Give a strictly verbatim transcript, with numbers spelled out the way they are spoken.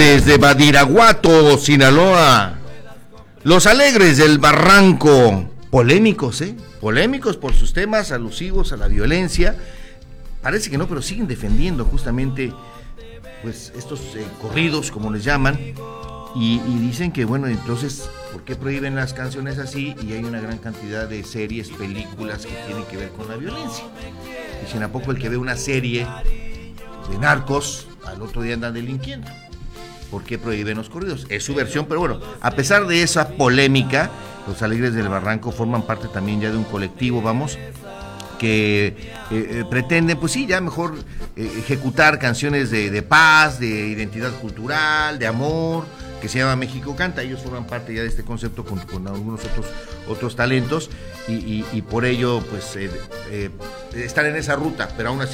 desde Badiraguato, Sinaloa. Los Alegres del Barranco, polémicos, ¿eh? Polémicos por sus temas alusivos a la violencia. Parece que no, pero siguen defendiendo justamente pues estos eh, corridos, como les llaman, y, y dicen que, bueno, entonces, ¿por qué prohíben las canciones así? Y hay una gran cantidad de series, películas que tienen que ver con la violencia. Dicen, ¿a poco el que ve una serie de narcos al otro día anda delinquiendo? ¿Por qué prohíben los corridos? Es su versión, pero bueno, a pesar de esa polémica, los Alegres del Barranco forman parte también ya de un colectivo, vamos, que eh, eh, pretenden, pues sí, ya mejor eh, ejecutar canciones de, de paz, de identidad cultural, de amor, que se llama México Canta. Ellos forman parte ya de este concepto con, con algunos otros otros talentos y, y, y por ello, pues, eh, eh, están en esa ruta, pero aún así